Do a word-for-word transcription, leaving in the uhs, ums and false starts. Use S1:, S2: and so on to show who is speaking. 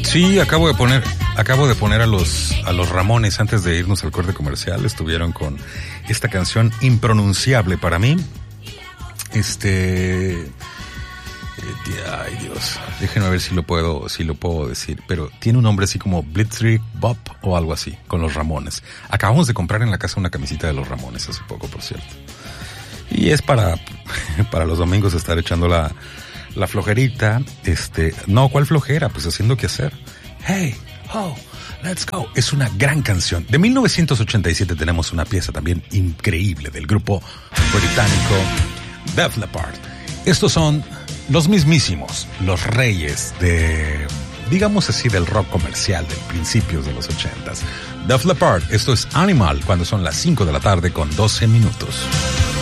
S1: Sí, acabo de poner, acabo de poner a los, a los Ramones antes de irnos al corte comercial. Estuvieron con esta canción impronunciable para mí. Este, eh, ay Dios, déjenme ver si lo puedo, si lo puedo decir, pero tiene un nombre así como Blitzkrieg Bop o algo así, con los Ramones. Acabamos de comprar en la casa una camiseta de los Ramones hace poco, por cierto. Y es para, para los domingos estar echando la, la flojerita, este, no, ¿cuál flojera? Pues haciendo qué hacer. Hey, oh, let's go. Es una gran canción. De mil novecientos ochenta y siete tenemos una pieza también increíble del grupo británico Def Leppard. Estos son los mismísimos, los reyes de, digamos así, del rock comercial de principios de los ochentas. Def Leppard, esto es Animal, cuando son las cinco de la tarde con doce minutos.